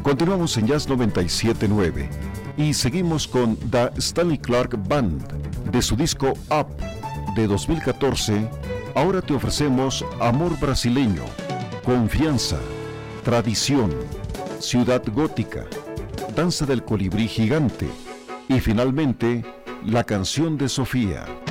Continuamos en Jazz 97.9 y seguimos con The Stanley Clarke Band de su disco Up de 2014. Ahora te ofrecemos Amor Brasileño, Confianza, Tradición, Ciudad Gótica, Danza del Colibrí Gigante y finalmente La Canción de Sofía.